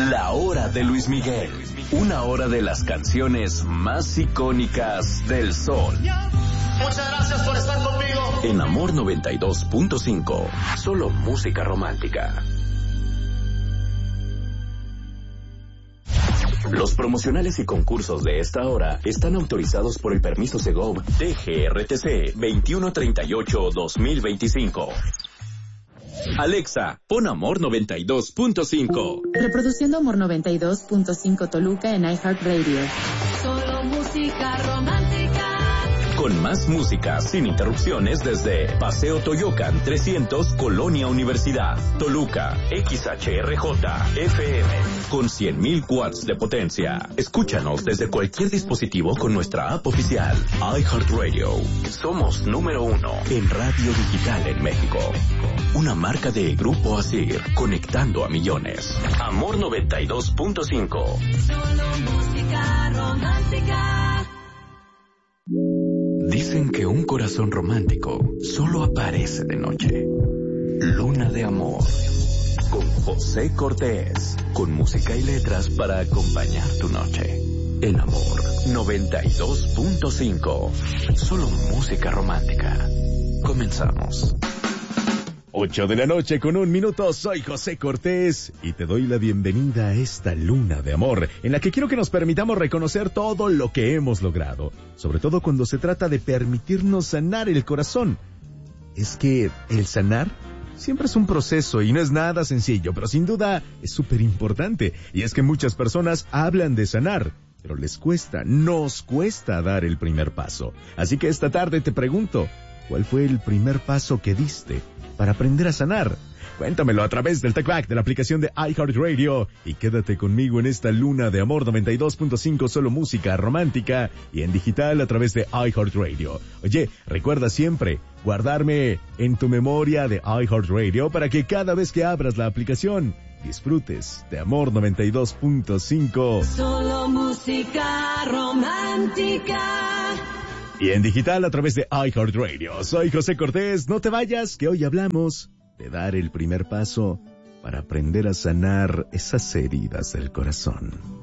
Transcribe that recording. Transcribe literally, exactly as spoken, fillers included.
La hora de Luis Miguel. Una hora de las canciones más icónicas del sol. Muchas gracias por estar conmigo. En Amor noventa y dos punto cinco. Solo música romántica. Los promocionales y concursos de esta hora están autorizados por el permiso Segov T G R T C veintiuno treinta y ocho guión dos mil veinticinco. Alexa, pon Amor noventa y dos punto cinco. Reproduciendo Amor noventa y dos punto cinco Toluca en iHeartRadio. Solo música romántica. Con más música sin interrupciones desde Paseo Toyocan trescientos, Colonia Universidad, Toluca, X H R J F M, con cien mil watts de potencia. Escúchanos desde cualquier dispositivo con nuestra app oficial, iHeartRadio. Somos número uno en radio digital en México. Una marca de Grupo Asir, conectando a millones. Amor noventa y dos punto cinco. Solo música romántica. Dicen que un corazón romántico solo aparece de noche. Luna de Amor. Con José Cortés. Con música y letras para acompañar tu noche. En Amor noventa y dos punto cinco. Solo música romántica. Comenzamos. Ocho de la noche con un minuto, soy José Cortés y te doy la bienvenida a esta luna de amor, en la que quiero que nos permitamos reconocer todo lo que hemos logrado, sobre todo cuando se trata de permitirnos sanar el corazón. Es que el sanar siempre es un proceso y no es nada sencillo, pero sin duda es súper importante, y es que muchas personas hablan de sanar, pero les cuesta, nos cuesta dar el primer paso. Así que esta tarde te pregunto, ¿cuál fue el primer paso que diste para aprender a sanar? Cuéntamelo a través del TalkBack de la aplicación de iHeartRadio y quédate conmigo en esta luna de Amor noventa y dos punto cinco, solo música romántica y en digital a través de iHeartRadio. Oye, recuerda siempre guardarme en tu memoria de iHeartRadio para que cada vez que abras la aplicación disfrutes de Amor noventa y dos punto cinco. Solo música romántica. Y en digital a través de iHeartRadio. Soy José Cortés, no te vayas, que hoy hablamos de dar el primer paso para aprender a sanar esas heridas del corazón.